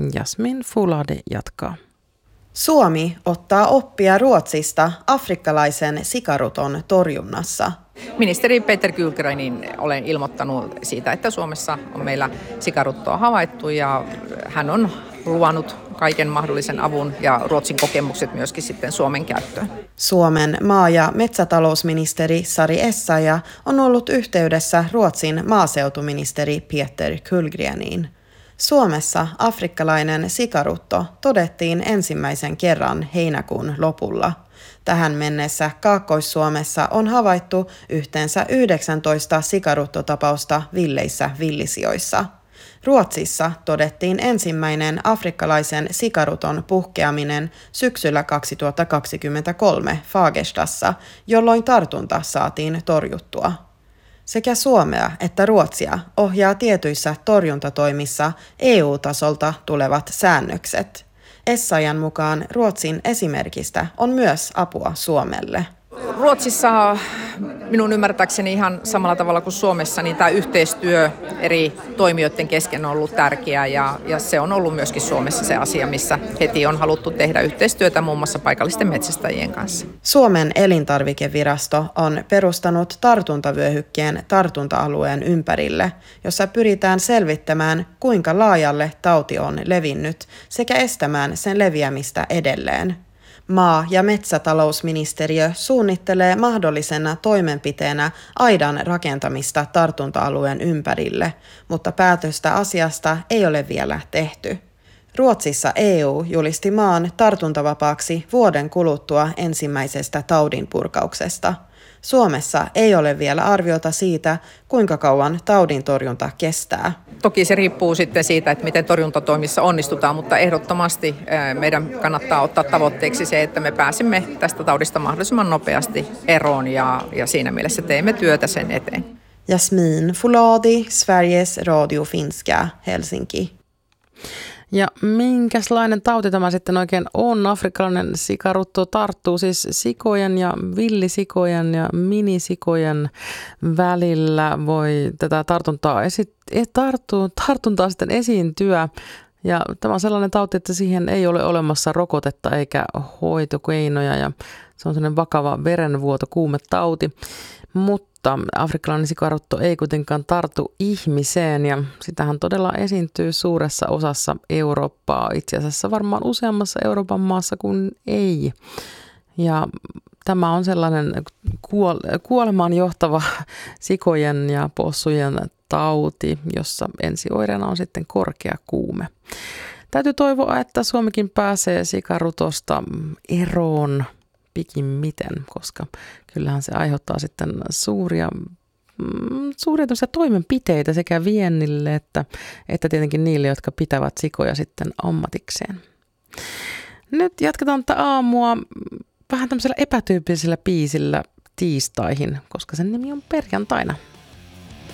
Jasmin Fuladi jatkaa. Suomi ottaa oppia Ruotsista afrikkalaisen sikaruton torjunnassa. Ministeri Peter Gyllgrenin olen ilmoittanut siitä, että Suomessa on meillä sikaruttoa havaittu ja hän on luvannut kaiken mahdollisen avun ja Ruotsin kokemukset myöskin sitten Suomen käyttöön. Suomen maa- ja metsätalousministeri Sari Essayah on ollut yhteydessä Ruotsin maaseutuministeri Peter Gyllgreniin. Suomessa afrikkalainen sikarutto todettiin ensimmäisen kerran heinäkuun lopulla. Tähän mennessä Kaakkois-Suomessa on havaittu yhteensä 19 sikaruttotapausta villeissä villisijoissa. Ruotsissa todettiin ensimmäinen afrikkalaisen sikaruton puhkeaminen syksyllä 2023 Fagerstassa, jolloin tartunta saatiin torjuttua. Sekä Suomea että Ruotsia ohjaa tietyissä torjuntatoimissa EU-tasolta tulevat säännökset. Essayan mukaan Ruotsin esimerkistä on myös apua Suomelle. Ruotsissa minun ymmärtääkseni ihan samalla tavalla kuin Suomessa, niin tämä yhteistyö eri toimijoiden kesken on ollut tärkeää ja se on ollut myöskin Suomessa se asia, missä heti on haluttu tehdä yhteistyötä muun muassa paikallisten metsästäjien kanssa. Suomen elintarvikevirasto on perustanut tartuntavyöhykkeen tartunta-alueen ympärille, jossa pyritään selvittämään, kuinka laajalle tauti on levinnyt sekä estämään sen leviämistä edelleen. Maa- ja metsätalousministeriö suunnittelee mahdollisena toimenpiteenä aidan rakentamista tartunta-alueen ympärille, mutta päätöstä asiasta ei ole vielä tehty. Ruotsissa EU julisti maan tartuntavapaaksi vuoden kuluttua ensimmäisestä taudinpurkauksesta. Suomessa ei ole vielä arviota siitä, kuinka kauan taudintorjunta kestää. Toki se riippuu sitten siitä, että miten torjuntatoimissa onnistutaan, mutta ehdottomasti meidän kannattaa ottaa tavoitteeksi se, että me pääsemme tästä taudista mahdollisimman nopeasti eroon ja siinä mielessä teemme työtä sen eteen. Jasmin Fuladi, Sveriges Radio Finska, Helsinki. Ja minkälainen tauti tämä sitten oikein on? Afrikkalainen sikarutto tarttuu siis sikojen ja villisikojen ja minisikojen välillä. Voi tätä tartuntaa sitten esiintyä. Ja tämä on sellainen tauti, että siihen ei ole olemassa rokotetta eikä hoitokeinoja. Ja se on sellainen vakava verenvuotokuumetauti. Mutta afrikkalainen sikarutto ei kuitenkaan tartu ihmiseen ja sitähän todella esiintyy suuressa osassa Eurooppaa, itse asiassa varmaan useammassa Euroopan maassa kuin ei. Ja tämä on sellainen kuolemaan johtava sikojen ja possujen tauti, jossa ensioireena on sitten korkea kuume. Täytyy toivoa, että Suomikin pääsee sikarutosta eroon pikimmiten, koska kyllähän se aiheuttaa sitten suuria toimenpiteitä sekä viennille että tietenkin niille, jotka pitävät sikoja sitten ammatikseen. Nyt jatketaan tätä aamua vähän tämmöisellä epätyypillisellä biisillä tiistaihin, koska sen nimi on Perjantaina.